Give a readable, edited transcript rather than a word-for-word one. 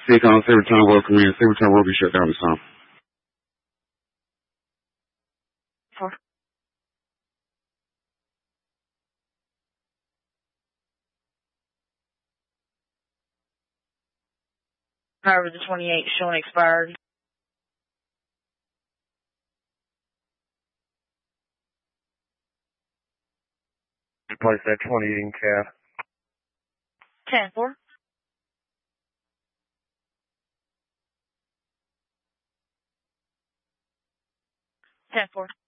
CCOM, say return world Korean, say return world be shut down this time. 4. However, the 28 showing expired. Place that 28 in CAD. 10-4. 10-4.